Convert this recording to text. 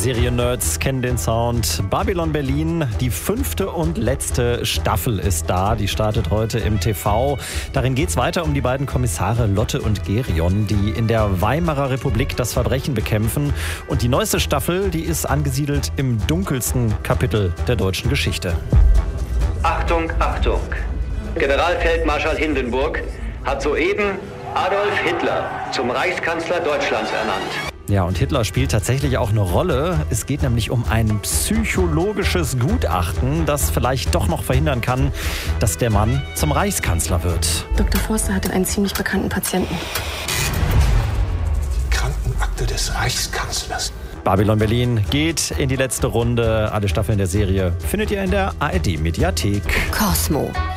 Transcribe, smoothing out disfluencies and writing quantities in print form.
Seriennerds kennen den Sound. Babylon Berlin, die 5. und letzte Staffel ist da. Die startet heute im TV. Darin geht es weiter um die beiden Kommissare Lotte und Gerion, die in der Weimarer Republik das Verbrechen bekämpfen. Und die neueste Staffel, die ist angesiedelt im dunkelsten Kapitel der deutschen Geschichte. Achtung, Achtung! Generalfeldmarschall Hindenburg hat soeben Adolf Hitler zum Reichskanzler Deutschlands ernannt. Ja, und Hitler spielt tatsächlich auch eine Rolle. Es geht nämlich um ein psychologisches Gutachten, das vielleicht doch noch verhindern kann, dass der Mann zum Reichskanzler wird. Dr. Forster hatte einen ziemlich bekannten Patienten. Die Krankenakte des Reichskanzlers. Babylon Berlin geht in die letzte Runde. Alle Staffeln der Serie findet ihr in der ARD-Mediathek. Cosmo.